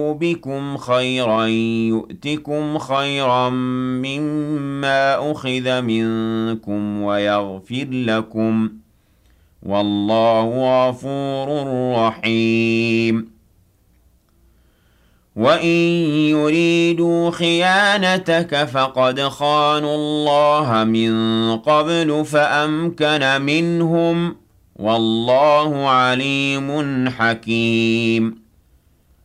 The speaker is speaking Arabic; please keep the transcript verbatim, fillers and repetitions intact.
بكم خيرا يؤتكم خيرا مما أخذ منكم ويغفر لكم والله غفور رحيم وإن يريدوا خيانتك فقد خانوا الله من قبل فأمكن منهم والله عليم حكيم